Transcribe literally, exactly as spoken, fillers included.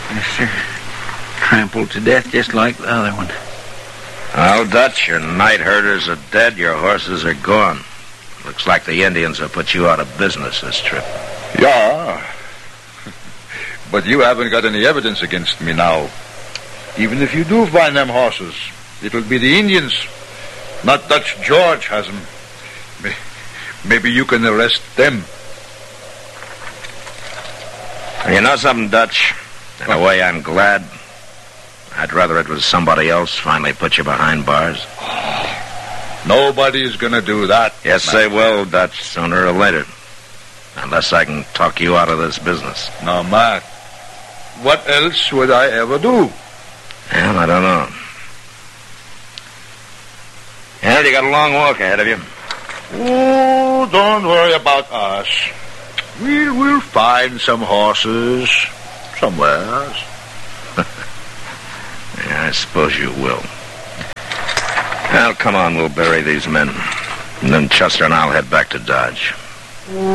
Yes, sir. Trampled to death just like the other one. Well, Dutch, your night herders are dead, your horses are gone. Looks like the Indians have put you out of business this trip. Yeah. But you haven't got any evidence against me now. Even if you do find them horses, it'll be the Indians, not Dutch George has them. Maybe you can arrest them. You know something, Dutch? In a way, I'm glad. I'd rather it was somebody else finally put you behind bars. Nobody's gonna do that. Yes, they will, Dutch, sooner or later. Unless I can talk you out of this business. Now, Matt, what else would I ever do? Well, I don't know. Well, you got a long walk ahead of you. Oh, don't worry about us. We'll, we'll find some horses somewhere else. Yeah, I suppose you will. Well, come on, we'll bury these men. And then Chester and I'll head back to Dodge.